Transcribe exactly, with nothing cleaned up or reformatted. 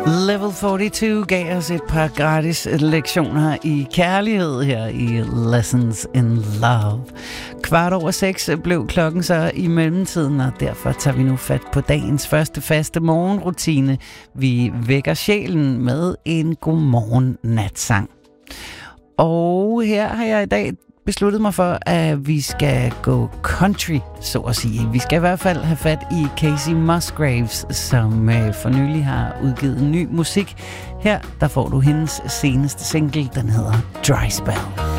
Level forty-two gav os et par gratis lektioner i kærlighed her i Lessons in Love. Kvart over seks blev klokken så i mellemtiden, og derfor tager vi nu fat på dagens første faste morgenrutine. Vi vækker sjælen med en godmorgen natsang. Og her har jeg i dag besluttet mig for, at vi skal gå country, så at sige. Vi skal i hvert fald have fat i Kacey Musgraves, som øh, for nylig har udgivet ny musik. Her der får du hendes seneste single, den hedder Dry Spell.